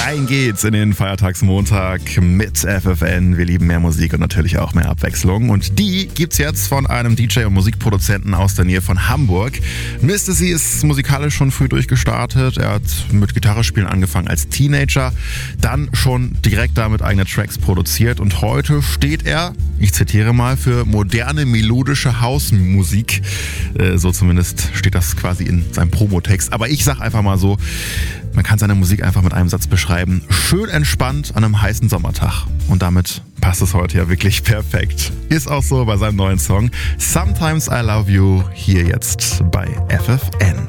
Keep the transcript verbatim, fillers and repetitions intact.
Rein geht's in den Feiertagsmontag mit F F N. Wir lieben mehr Musik und natürlich auch mehr Abwechslung. Und die gibt's jetzt von einem D J und Musikproduzenten aus der Nähe von Hamburg. Mister C ist musikalisch schon früh durchgestartet. Er hat mit Gitarrespielen angefangen als Teenager, dann schon direkt damit eigene Tracks produziert und heute steht er, ich zitiere mal, für moderne melodische Hausmusik. Äh, so zumindest steht das quasi in seinem Promotext. Aber ich sag einfach mal so, man kann seine Musik einfach mit einem Satz beschreiben. Schön entspannt an einem heißen Sommertag. Und damit passt es heute ja wirklich perfekt. Ist auch so bei seinem neuen Song Sometimes I Love You hier jetzt bei F F N.